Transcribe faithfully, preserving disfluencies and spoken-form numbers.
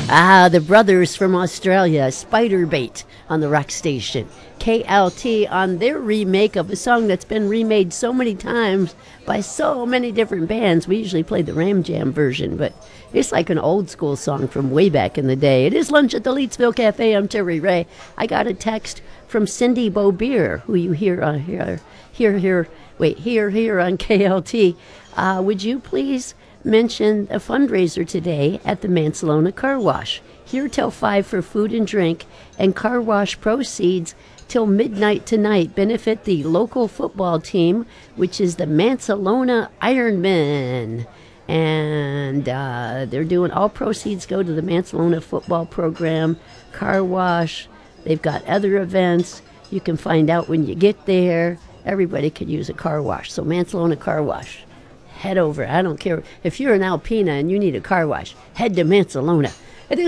Ah, the brothers from Australia, Spiderbait on the rock station. K L T on their remake of a song that's been remade so many times by so many different bands. We usually play the Ram Jam version, but it's like an old school song from way back in the day. It is Lunch at the Leedsville Cafe. I'm Terry Ray. I got a text from Cindy Beaubier, who you hear on here, here, here, wait, here, here on K L T. Uh, would you please mention a fundraiser today at the Mansalona Car Wash? Here till five for food and drink, and car wash proceeds till midnight tonight benefit the local football team, which is the Mansalona Ironmen. And uh, they're doing, all proceeds go to the Mansalona football program, car wash. They've got other events. You can find out when you get there. Everybody could use a car wash. So Mansalona Car Wash. Head over. I don't care. If you're in Alpena and you need a car wash, head to Mansalona.